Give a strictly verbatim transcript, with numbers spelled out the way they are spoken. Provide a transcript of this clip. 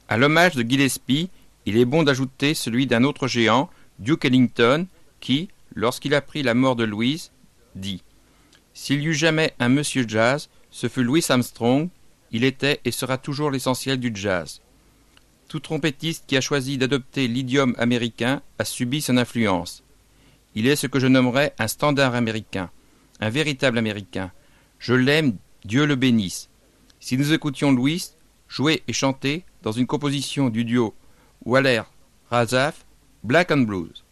À l'hommage de Gillespie, il est bon d'ajouter celui d'un autre géant, Duke Ellington, qui, lorsqu'il apprit la mort de Louis, dit « S'il y eut jamais un monsieur jazz, ce fut Louis Armstrong, il était et sera toujours l'essentiel du jazz. » Tout trompettiste qui a choisi d'adopter l'idiome américain a subi son influence. Il est ce que je nommerais un standard américain, un véritable américain. Je l'aime, Dieu le bénisse. Si nous écoutions Louis jouer et chanter dans une composition du duo Waller-Razaf, Black and Blues.